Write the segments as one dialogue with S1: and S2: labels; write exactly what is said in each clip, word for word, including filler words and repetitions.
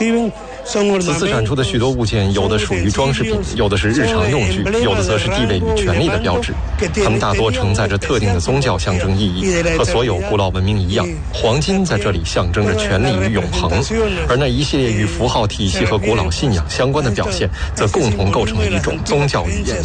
S1: 此次展出的许多物件，有的属于装饰品，有的是日常用具，有的则是地位与权力的标志。它们大多承载着特定的宗教象征意义，和所有古老文明一样，黄金在这里象征着权力与永恒，而那一系列与符号体系和古老信仰相关的表现，则共同构成了一种宗教语言。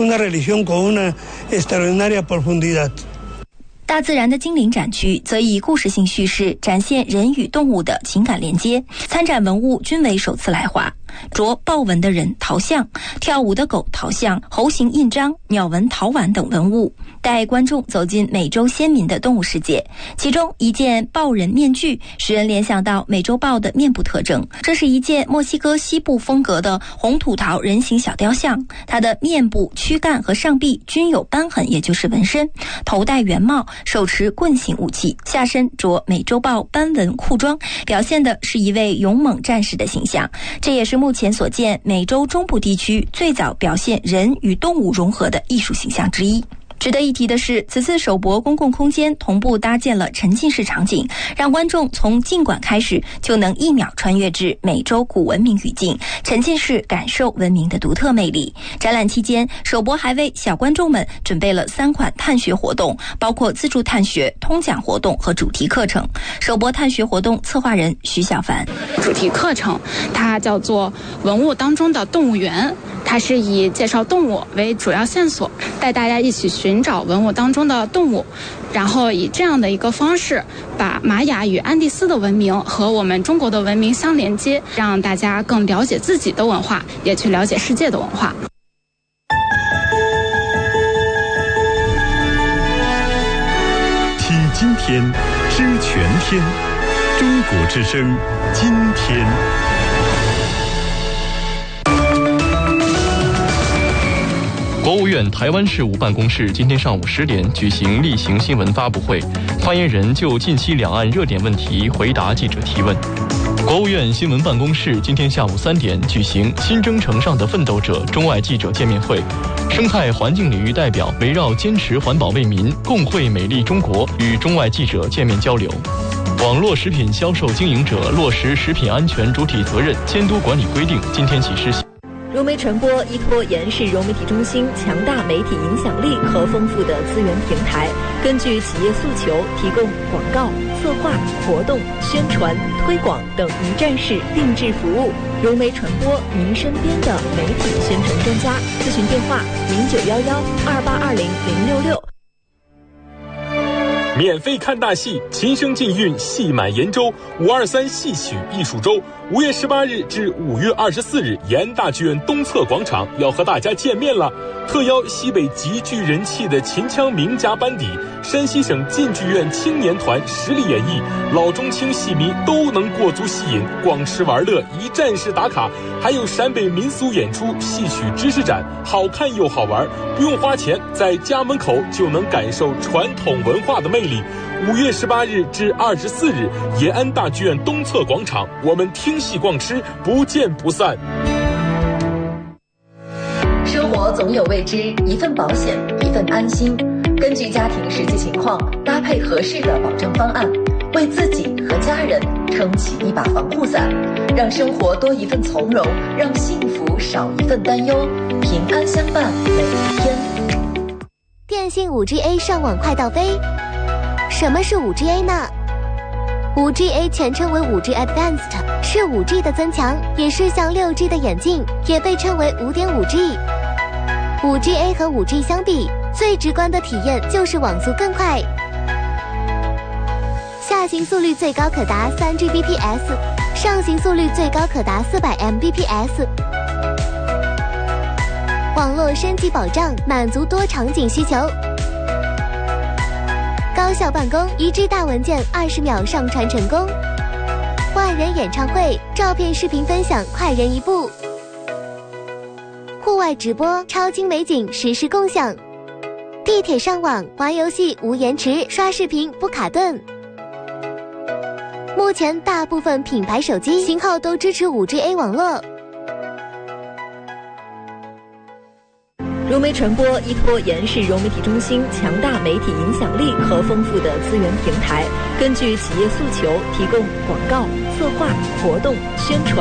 S2: 大自然的精灵展区则以故事性叙事展现人与动物的情感连接，参展文物均为首次来华。着豹纹的人陶像、跳舞的狗陶像、猴形印章、鸟纹陶碗等文物，带观众走进美洲先民的动物世界。其中一件豹人面具使人联想到美洲豹的面部特征，这是一件墨西哥西部风格的红土陶人形小雕像，它的面部、躯干和上臂均有斑痕，也就是纹身，头戴圆帽，手持棍形武器，下身着美洲豹斑纹裤装，表现的是一位勇猛战士的形象。这也是目前所见美洲中部地区最早表现人与动物融合的艺术形象之一。值得一提的是，此次首博公共空间同步搭建了沉浸式场景，让观众从进馆开始就能一秒穿越至美洲古文明语境，沉浸式感受文明的独特魅力。展览期间，首博还为小观众们准备了三款探学活动，包括自助探学、通讲活动和主题课程。首博探学活动策划人徐小凡：
S3: 主题课程它叫做文物当中的动物园，它是以介绍动物为主要线索，带大家一起寻找文物当中的动物，然后以这样的一个方式把玛雅与安第斯的文明和我们中国的文明相连接，让大家更了解自己的文化，也去了解世界的文化。
S4: 听今天，知全天，中国之声，今天。
S5: 国务院台湾事务办公室今天上午十点举行例行新闻发布会，发言人就近期两岸热点问题回答记者提问。国务院新闻办公室今天下午三点举行新征程上的奋斗者中外记者见面会，生态环境领域代表围绕坚持环保为民，共绘美丽中国与中外记者见面交流。网络食品销售经营者落实食品安全主体责任监督管理规定今天起施行。
S6: 融媒传播依托延世融媒体中心强大媒体影响力和丰富的资源平台，根据企业诉求提供广告、策划、活动、宣传、推广等一站式定制服务。融媒传播，您身边的媒体宣传专家。咨询电话：零九幺幺二八二零零六六。
S7: 免费看大戏，琴声禁韵，戏满延州。五二三戏曲艺术周，五月十八日至五月二十四日，延安大剧院东侧广场要和大家见面了。特邀西北极具人气的秦腔名家班底，山西省晋剧院青年团实力演绎，老中青戏迷都能过足戏瘾，光吃玩乐，一站式打卡。还有陕北民俗演出、戏曲知识展，好看又好玩，不用花钱，在家门口就能感受传统文化的魅力。五月十八日至二十四日，延安大剧院东侧广场，我们听戏逛吃，不见不散。
S8: 生活总有未知，一份保险，一份安心。根据家庭实际情况，搭配合适的保障方案，为自己和家人撑起一把防护伞，让生活多一份从容，让幸福少一份担忧，平安相伴每一天。
S9: 电信 五 G A 上网快到飞。什么是 五 G A 呢？ 五 G A 全称为 五 G Advanced， 是 五 G 的增强，也是向 六 G 的演进，也被称为 五点五 G。 五 G A 和 五 G 相比，最直观的体验就是网速更快，下行速率最高可达 三 G B P S， 上行速率最高可达 四百 M B P S。 网络升级保障，满足多场景需求，高效办公，一 G 大文件二十秒上传成功，万人演唱会，照片视频分享快人一步，户外直播，超精美景实时共享，地铁上网玩游戏无延迟，刷视频不卡顿。目前大部分品牌手机型号都支持 五 G A 网络。
S6: 融媒传播依托延世融媒体中心强大媒体影响力和丰富的资源平台，根据企业诉求提供广告、策划、活动、宣传、